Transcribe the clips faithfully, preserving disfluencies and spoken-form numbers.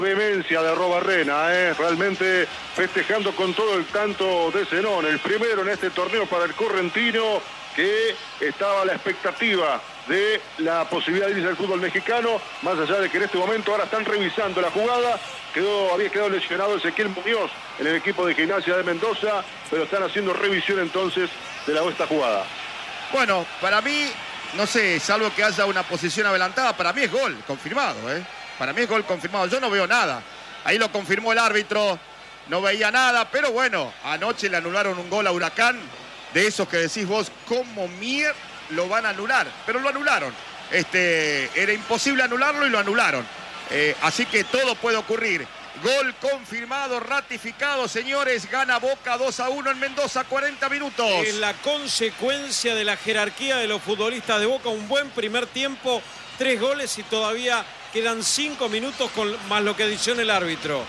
Vehemencia de Robarrena, ¿eh? Realmente festejando con todo el canto de Zenón, el primero en este torneo para el correntino, que estaba a la expectativa de la posibilidad de irse al fútbol mexicano, más allá de que en este momento ahora están revisando la jugada. Quedó, había quedado lesionado Ezequiel Muñoz en el equipo de Gimnasia de Mendoza, pero están haciendo revisión entonces de la esta jugada. Bueno, para mí, no sé, salvo que haya una posición adelantada, para mí es gol, confirmado, ¿eh? Para mí es gol confirmado, yo no veo nada. Ahí lo confirmó el árbitro, no veía nada, pero bueno, anoche le anularon un gol a Huracán, de esos que decís vos, ¿cómo mier lo van a anular? Pero lo anularon. Este, era imposible anularlo y lo anularon. Eh, así que todo puede ocurrir. Gol confirmado, ratificado, señores. Gana Boca dos a uno en Mendoza, cuarenta minutos. Es la consecuencia de la jerarquía de los futbolistas de Boca. Un buen primer tiempo, tres goles y todavía quedan cinco minutos con más lo que adiciona el árbitro.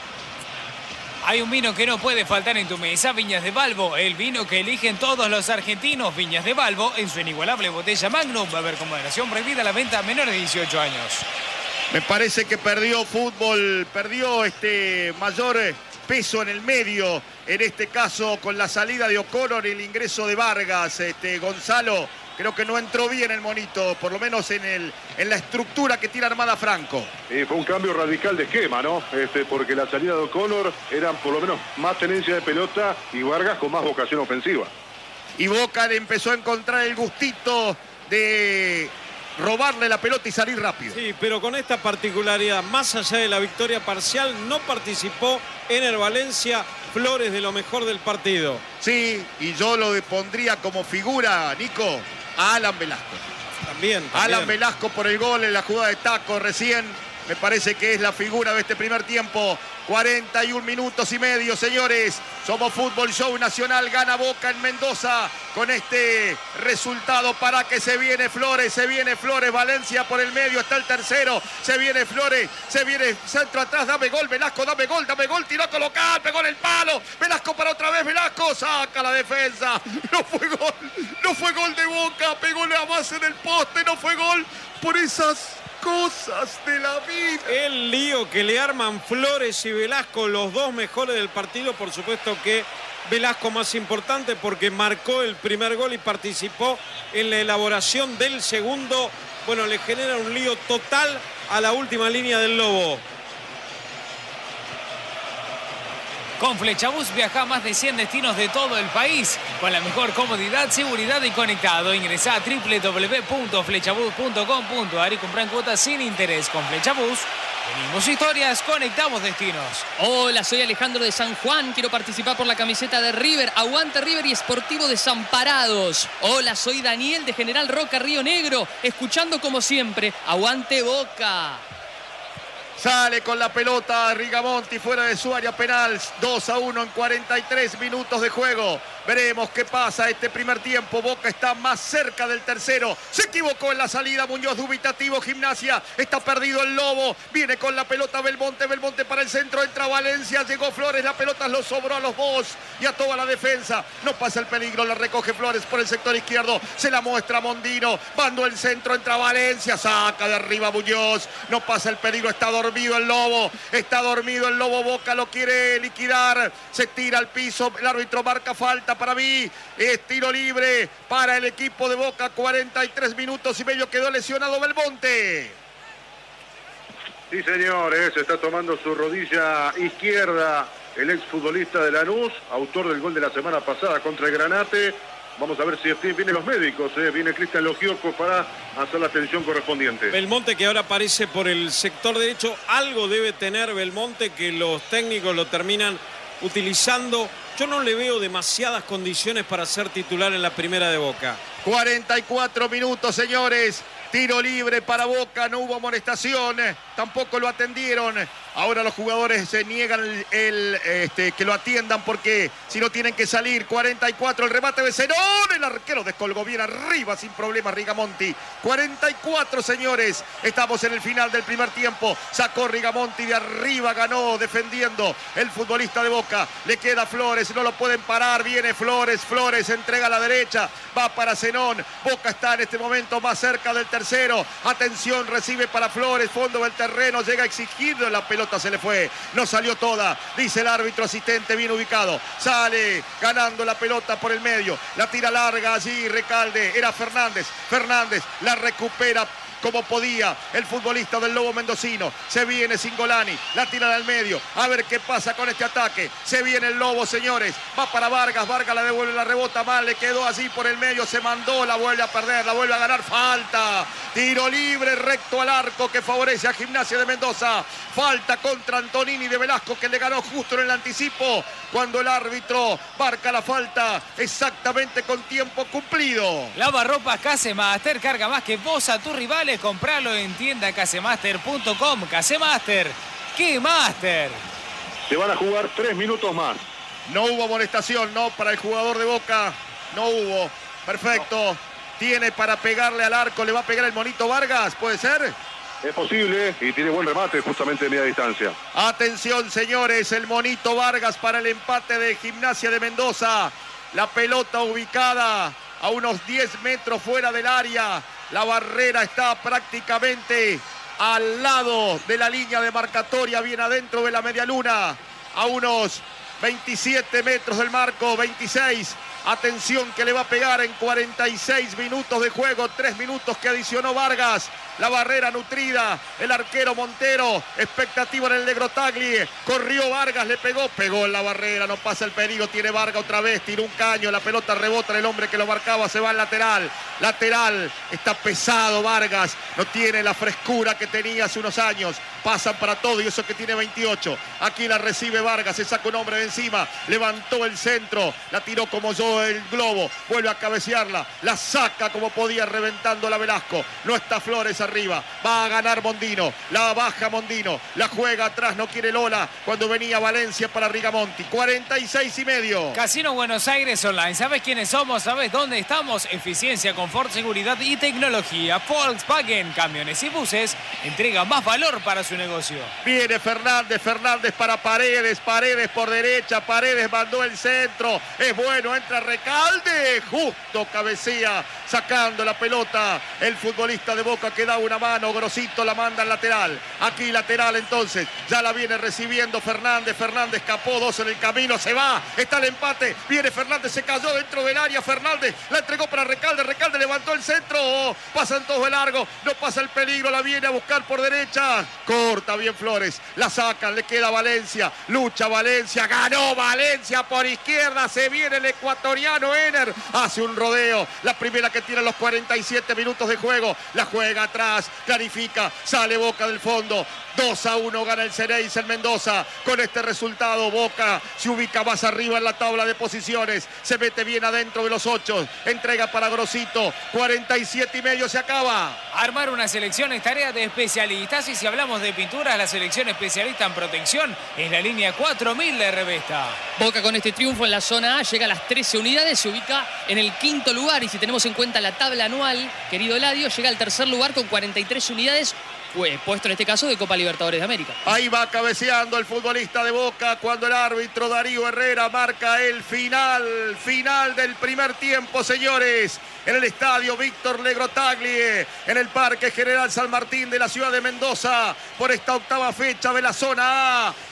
Hay un vino que no puede faltar en tu mesa, Viñas de Balbo, el vino que eligen todos los argentinos. Viñas de Balbo, en su inigualable botella Magnum, va a haber con moderación prohibida la venta a menores de dieciocho años. Me parece que perdió fútbol, perdió este mayor peso en el medio, en este caso con la salida de O'Connor y el ingreso de Vargas. Este, Gonzalo, creo que no entró bien el monito, por lo menos en, el, en la estructura que tiene armada Franco. Y fue un cambio radical de esquema, ¿no? Este, porque la salida de O'Connor era por lo menos más tenencia de pelota y Vargas con más vocación ofensiva. Y Boca le empezó a encontrar el gustito de robarle la pelota y salir rápido. Sí, pero con esta particularidad, más allá de la victoria parcial, no participó en el Valencia Flores de lo mejor del partido. Sí, y yo lo pondría como figura, Nico, a Alan Velasco. También, también. Alan Velasco por el gol en la jugada de taco recién. Me parece que es la figura de este primer tiempo. cuarenta y un minutos y medio, señores. Somos Fútbol Show Nacional. Gana Boca en Mendoza con este resultado. Para que se viene Flores, se viene Flores. Valencia por el medio, está el tercero. Se viene Flores, se viene centro atrás. Dame gol, Velasco, dame gol, dame gol. Tiró a colocar, pegó en el palo. Velasco para otra vez, Velasco. Saca la defensa. No fue gol, no fue gol de Boca. Pegó la base del poste, no fue gol por esas cosas de la vida. El lío que le arman Flores y Velasco, los dos mejores del partido. Por supuesto que Velasco más importante porque marcó el primer gol y participó en la elaboración del segundo. Bueno, le genera un lío total a la última línea del Lobo. Con Flechabús viaja a más de cien destinos de todo el país con la mejor comodidad, seguridad y conectado. Ingresá a doble u doble u doble u punto flechabús punto com punto a r y comprá en cuotas sin interés. Con Flechabús venimos historias, conectamos destinos. Hola, soy Alejandro de San Juan. Quiero participar por la camiseta de River. Aguante River y Sportivo Desamparados. Hola, soy Daniel de General Roca, Río Negro. Escuchando como siempre, aguante Boca. Sale con la pelota Rigamonti fuera de su área penal. dos a uno en cuarenta y tres minutos de juego. Veremos qué pasa este primer tiempo. Boca está más cerca del tercero. Se equivocó en la salida Muñoz, dubitativo. Gimnasia, está perdido el Lobo. Viene con la pelota Belmonte. Belmonte para el centro. Entra Valencia. Llegó Flores. La pelota lo sobró a los dos y a toda la defensa. No pasa el peligro. La recoge Flores por el sector izquierdo. Se la muestra Mondino. Bando el centro. Entra Valencia. Saca de arriba Muñoz. No pasa el peligro. Está dormido el Lobo. Está dormido el Lobo. Boca lo quiere liquidar. Se tira al piso. El árbitro marca falta. Para mí es tiro libre para el equipo de Boca. Cuarenta y tres minutos y medio. Quedó lesionado Belmonte. Sí, señores, está tomando su rodilla izquierda el exfutbolista de Lanús, autor del gol de la semana pasada contra el Granate. Vamos a ver si vienen los médicos, eh. Viene Cristian Logioco para hacer la atención correspondiente. Belmonte, que ahora aparece por el sector derecho. Algo debe tener Belmonte que los técnicos lo terminan utilizando. Yo no le veo demasiadas condiciones para ser titular en la primera de Boca. cuarenta y cuatro minutos, señores. Tiro libre para Boca, no hubo amonestación, tampoco lo atendieron. Ahora los jugadores se niegan el, el, este, que lo atiendan porque si no tienen que salir. cuarenta y cuatro, el remate de Zenón. El arquero descolgó bien arriba sin problema Rigamonti. cuarenta y cuatro, señores. Estamos en el final del primer tiempo. Sacó Rigamonti de arriba, ganó defendiendo el futbolista de Boca. Le queda Flores, no lo pueden parar. Viene Flores, Flores entrega a la derecha. Va para Zenón. Boca está en este momento más cerca del tercero. Atención, recibe para Flores, fondo del tercero. terreno, llega a exigirlo, la pelota se le fue, no salió toda, dice el árbitro asistente, bien ubicado, sale ganando la pelota por el medio, la tira larga allí, Recalde, era Fernández, Fernández la recupera como podía el futbolista del Lobo mendocino. Se viene Cingolani, la tira al medio. A ver qué pasa con este ataque. Se viene el Lobo, señores. Va para Vargas, Vargas la devuelve, la rebota mal, le quedó así por el medio, se mandó, la vuelve a perder, la vuelve a ganar. Falta, tiro libre recto al arco que favorece a Gimnasia de Mendoza. Falta contra Antonini de Velasco, que le ganó justo en el anticipo cuando el árbitro marca la falta exactamente con tiempo cumplido. Lavarropas Casemaster, carga más que vos a tus rivales. Compralo en tienda casemaster punto com. Casemaster, ¡qué master! Se van a jugar tres minutos más. No hubo amonestación, no, para el jugador de Boca. No hubo. Perfecto. No. Tiene para pegarle al arco. ¿Le va a pegar el Monito Vargas? ¿Puede ser? Es posible y tiene buen remate justamente de media distancia. Atención, señores. El Monito Vargas para el empate de Gimnasia de Mendoza. La pelota ubicada a unos diez metros fuera del área. La barrera está prácticamente al lado de la línea de marcatoria, bien adentro de la media luna, a unos veintisiete metros del marco, veintiséis. Atención que le va a pegar en cuarenta y seis minutos de juego, tres minutos que adicionó Vargas. La barrera nutrida, el arquero Montero, expectativa en el Negro Tagli, corrió Vargas, le pegó, pegó en la barrera, no pasa el peligro, tiene Vargas otra vez, tiró un caño, la pelota rebota en el hombre que lo marcaba, se va al lateral, lateral, está pesado Vargas, no tiene la frescura que tenía hace unos años, pasan para todo y eso que tiene veintiocho, aquí la recibe Vargas, se saca un hombre de encima, levantó el centro, la tiró como yo el globo, vuelve a cabecearla, la saca como podía reventando la Velasco, no está Flores arriba, va a ganar Mondino, la baja Mondino, la juega atrás, no quiere Lola, cuando venía Valencia para Rigamonti, cuarenta y seis y medio. Casino Buenos Aires Online, ¿sabes quiénes somos? ¿Sabes dónde estamos? Eficiencia, confort, seguridad y tecnología. Volkswagen, camiones y buses, entrega más valor para su negocio. Viene Fernández, Fernández para Paredes, Paredes por derecha, Paredes mandó el centro, es bueno, entra Recalde, justo cabecea, sacando la pelota, el futbolista de Boca que da una mano, Grosito la manda al lateral, aquí lateral entonces, ya la viene recibiendo Fernández, Fernández escapó, dos en el camino, se va, está el empate, viene Fernández, se cayó dentro del área, Fernández la entregó para Recalde, Recalde levantó el centro, oh, pasan todos de largo, no pasa el peligro, la viene a buscar por derecha, corta bien Flores, la sacan, le queda Valencia, lucha Valencia, ganó Valencia por izquierda, se viene el ecuatoriano Ener, hace un rodeo, la primera que tiene los cuarenta y siete minutos de juego, la juega atrás, clarifica, sale Boca del fondo, dos a uno gana el Xerez en Mendoza, con este resultado Boca se ubica más arriba en la tabla de posiciones, se mete bien adentro de los ocho, entrega para Grosito, cuarenta y siete y medio se acaba. Armar una selección es tarea de especialistas y si hablamos de pinturas, la selección especialista en protección es la línea cuatro mil de Revesta. Boca con este triunfo en la zona A llega a las trece unidades, se ubica en el quinto lugar y si tenemos en cuenta la tabla anual, querido Eladio, llega al tercer lugar con cuarenta y tres unidades, pues, puesto en este caso de Copa Libertadores de América. Ahí va cabeceando el futbolista de Boca cuando el árbitro Darío Herrera marca el final, final del primer tiempo, señores. En el estadio Víctor Legrotaglie, en el Parque General San Martín de la ciudad de Mendoza, por esta octava fecha de la zona A,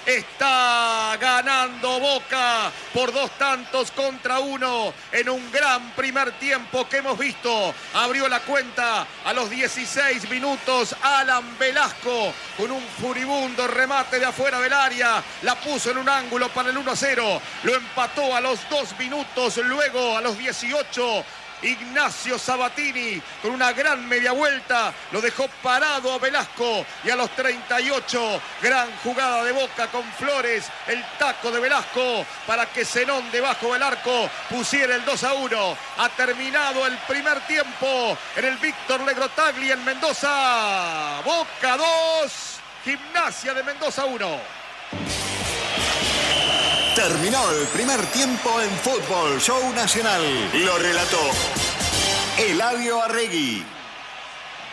está ganando Boca por dos tantos contra uno en un gran primer tiempo que hemos visto. Abrió la cuenta a los dieciséis minutos Alan Velasco con un furibundo remate de afuera del área, la puso en un ángulo para el uno a cero, lo empató a los dos minutos, luego a los dieciocho Ignacio Sabatini con una gran media vuelta lo dejó parado a Velasco y a los treinta y ocho gran jugada de Boca con Flores, el taco de Velasco para que Zenón debajo del arco pusiera el dos a uno. Ha terminado el primer tiempo en el Víctor Legrotaglie en Mendoza. Boca dos, Gimnasia de Mendoza uno. Terminó el primer tiempo en Fútbol Show Nacional. Lo relató Eladio Arregui.